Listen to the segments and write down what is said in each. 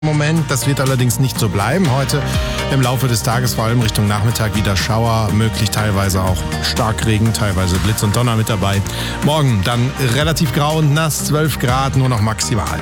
Moment, das wird allerdings nicht so bleiben. Heute im Laufe des Tages, vor allem Richtung Nachmittag, wieder Schauer, möglich teilweise auch Starkregen, teilweise Blitz und Donner mit dabei. Morgen dann relativ grau und nass, 12 Grad, nur noch maximal.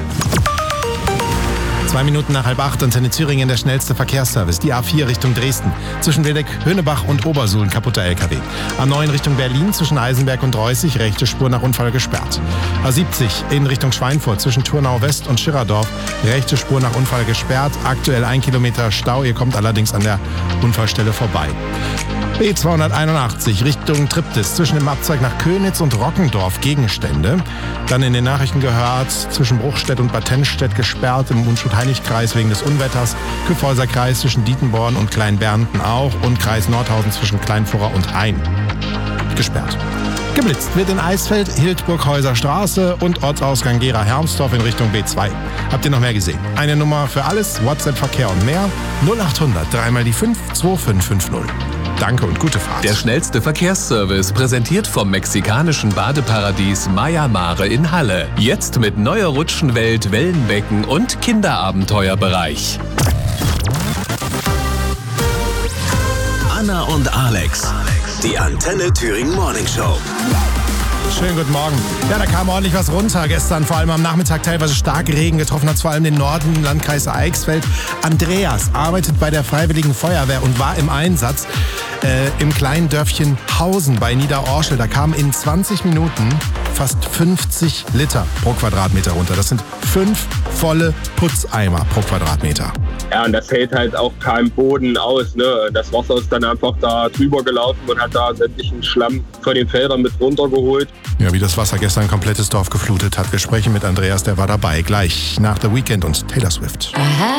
2 Minuten nach 7:30, Antenne Thüringen, der schnellste Verkehrsservice. Die A4 Richtung Dresden. Zwischen Wildeck, Höhnebach und Obersuhl kaputter LKW. A9 Richtung Berlin, zwischen Eisenberg und Reußig, rechte Spur nach Unfall gesperrt. A70 in Richtung Schweinfurt, zwischen Turnau West und Schirerdorf, rechte Spur nach Unfall gesperrt. Aktuell 1 Kilometer Stau, ihr kommt allerdings an der Unfallstelle vorbei. B281 Richtung Triptis, zwischen dem Abzweig nach Köniz und Rockendorf Gegenstände. Dann in den Nachrichten gehört, zwischen Bruchstedt und Bad Tennstedt gesperrt, im Unschuld-Heinig-Kreis wegen des Unwetters, Kyffhäuser Kreis zwischen Dietenborn und Kleinbernten auch und Kreis Nordhausen zwischen Kleinfurrer und Hain gesperrt. Geblitzt wird in Eisfeld, Hildburghäuser Straße und Ortsausgang Gera-Hermsdorf in Richtung B2. Habt ihr noch mehr gesehen? Eine Nummer für alles, WhatsApp-Verkehr und mehr, 0800 3 die 5 2550. Danke und gute Fahrt. Der schnellste Verkehrsservice, präsentiert vom mexikanischen Badeparadies Maya Mare in Halle. Jetzt mit neuer Rutschenwelt, Wellenbecken und Kinderabenteuerbereich. Anna und Alex, die Antenne Thüringen Morning Show. Schönen guten Morgen. Ja, da kam ordentlich was runter gestern, vor allem am Nachmittag teilweise starke Regen getroffen hat, vor allem den Norden, Landkreis Eichsfeld. Andreas arbeitet bei der Freiwilligen Feuerwehr und war im Einsatz im kleinen Dörfchen Hausen bei Niederorschel. Da kamen in 20 Minuten fast 50 Liter pro Quadratmeter runter. Das sind 5 volle Putzeimer pro Quadratmeter. Ja, und das hält halt auch keinen Boden aus, ne? Das Wasser ist dann einfach da drüber gelaufen und hat da sämtlichen Schlamm von den Feldern mit runtergeholt. Ja, wie das Wasser gestern ein komplettes Dorf geflutet hat. Gespräche mit Andreas, der war dabei. Gleich nach The Weeknd und Taylor Swift.